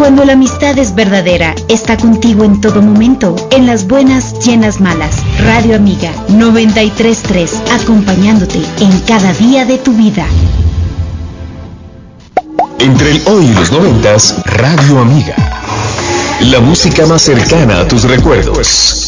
Cuando la amistad es verdadera, está contigo en todo momento, en las buenas y en las malas. Radio Amiga 93.3, acompañándote en cada día de tu vida. Entre el hoy y los 90s, Radio Amiga. La música más cercana a tus recuerdos.